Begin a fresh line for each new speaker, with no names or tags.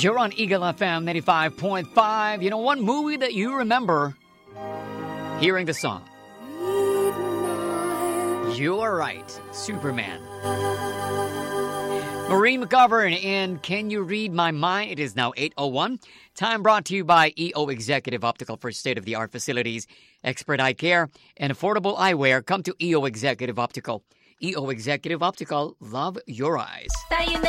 You're on Eagle FM 95.5. You know, one movie that you remember hearing the song. You are right, Superman. Maureen McGovern and Can You Read My Mind? It is now 8:01. Time brought to you by EO Executive Optical for state-of-the-art facilities, expert eye care, and affordable eyewear. Come to EO Executive Optical. EO Executive Optical, love your eyes.